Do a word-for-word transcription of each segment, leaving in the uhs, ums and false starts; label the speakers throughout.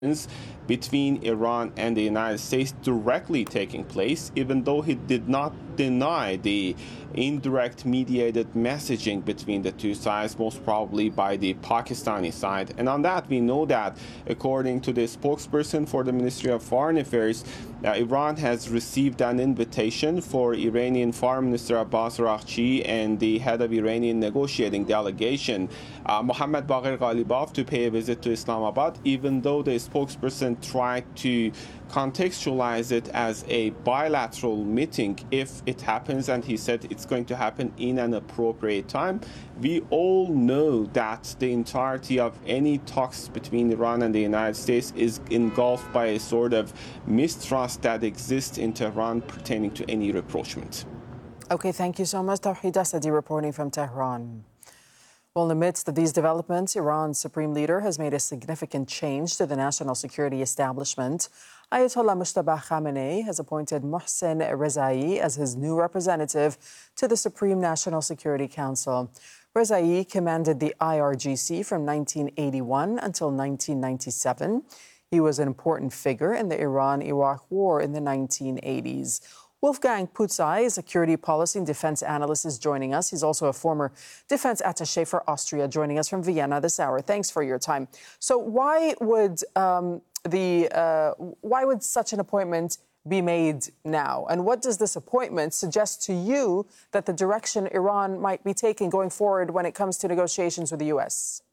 Speaker 1: between Iran and the United States directly taking place, even though he did not deny the indirect mediated messaging between the two sides, most probably by the Pakistani side. And on that, we know that, according to the spokesperson for the Ministry of Foreign Affairs, uh, Iran has received an invitation for Iranian Foreign Minister Abbas Araghchi and the head of Iranian negotiating delegation, uh, Mohammad Baqir Ghalibaf, to pay a visit to Islamabad, even though the spokesperson tried to contextualize it as a bilateral meeting if it happens, and he said it's going to happen in an appropriate time. We all know that the entirety of any talks between Iran and the United States is engulfed by a sort of mistrust that exists in Tehran pertaining to any rapprochement.
Speaker 2: Okay, thank you so much. Tawhid Asadi reporting from Tehran. Well, in the midst of these developments, Iran's supreme leader has made a significant change to the national security establishment. Ayatollah Mujtaba Khamenei has appointed Mohsen Rezai as his new representative to the Supreme National Security Council. Rezai commanded the I R G C from nineteen eighty-one until nineteen ninety-seven. He was an important figure in the Iran-Iraq War in the nineteen eighties. Wolfgang Putzai, a security policy and defense analyst, is joining us. He's also a former defense attaché for Austria, joining us from Vienna this hour. Thanks for your time. So why would um, the uh, why would such an appointment be made now? And what does this appointment suggest to you that the direction Iran might be taking going forward when it comes to negotiations with the U S?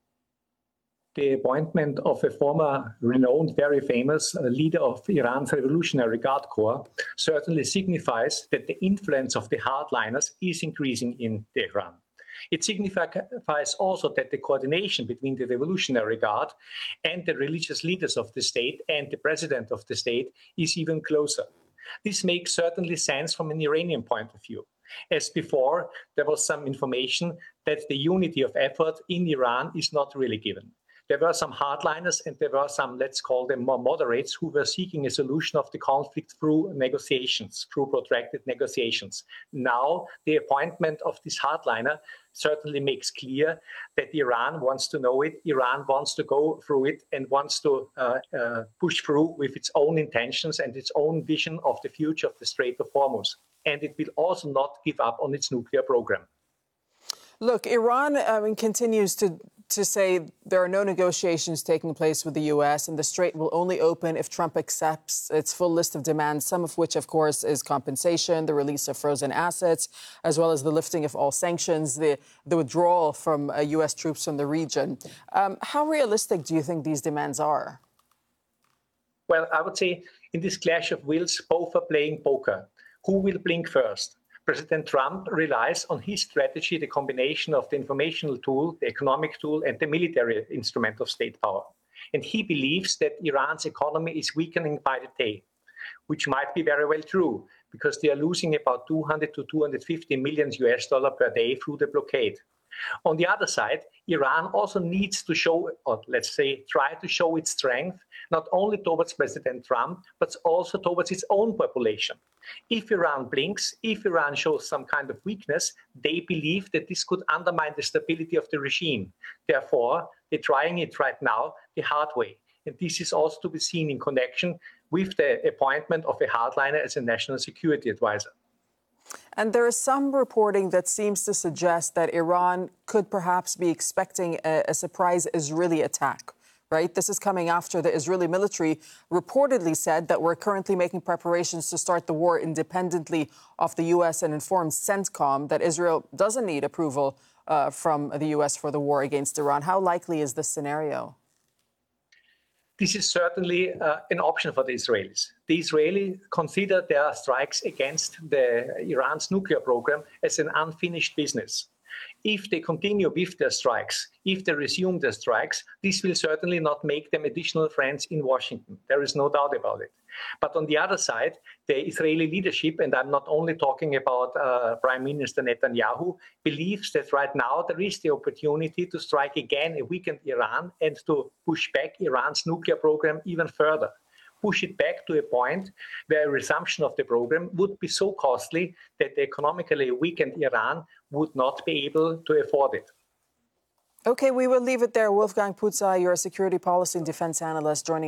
Speaker 3: The appointment of a former renowned, very famous uh, leader of Iran's Revolutionary Guard Corps certainly signifies that the influence of the hardliners is increasing in Tehran. It signifies also that the coordination between the Revolutionary Guard and the religious leaders of the state and the president of the state is even closer. This makes certainly sense from an Iranian point of view. As before, there was some information that the unity of effort in Iran is not really given. There were some hardliners and there were some, let's call them more moderates, who were seeking a solution of the conflict through negotiations, through protracted negotiations. Now, the appointment of this hardliner certainly makes clear that Iran wants to know it, Iran wants to go through it and wants to uh, uh, push through with its own intentions and its own vision of the future of the Strait of Hormuz. And it will also not give up on its nuclear program.
Speaker 2: Look, Iran I mean, continues to to say there are no negotiations taking place with the U S and the Strait will only open if Trump accepts its full list of demands, some of which, of course, is compensation, the release of frozen assets, as well as the lifting of all sanctions, the, the withdrawal from uh, U S troops from the region. Um, how realistic do you think these demands are?
Speaker 3: Well, I would say in this clash of wills, both are playing poker. Who will blink first? President Trump relies on his strategy, the combination of the informational tool, the economic tool, and the military instrument of state power. And he believes that Iran's economy is weakening by the day, which might be very well true, because they are losing about two hundred to two hundred fifty million U S dollar per day through the blockade. On the other side, Iran also needs to show, or let's say, try to show its strength, not only towards President Trump, but also towards its own population. If Iran blinks, if Iran shows some kind of weakness, they believe that this could undermine the stability of the regime. Therefore, they're trying it right now the hard way. And this is also to be seen in connection with the appointment of a hardliner as a national security advisor.
Speaker 2: And there is some reporting that seems to suggest that Iran could perhaps be expecting a, a surprise Israeli attack, right? This is coming after the Israeli military reportedly said that we're currently making preparations to start the war independently of the U S and informed CENTCOM that Israel doesn't need approval uh, from the U S for the war against Iran. How likely is this scenario?
Speaker 3: This is certainly uh, an option for the Israelis. The Israelis consider their strikes against the Iran's nuclear program as an unfinished business. If they continue with their strikes, if they resume their strikes, this will certainly not make them additional friends in Washington. There is no doubt about it. But on the other side, the Israeli leadership, and I'm not only talking about uh, Prime Minister Netanyahu, believes that right now there is the opportunity to strike again a weakened Iran and to push back Iran's nuclear program even further. Push it back to a point where a resumption of the program would be so costly that the economically weakened Iran would not be able to afford it.
Speaker 2: Okay, we will leave it there. Wolfgang Putzai, you're a security policy and defense analyst, joining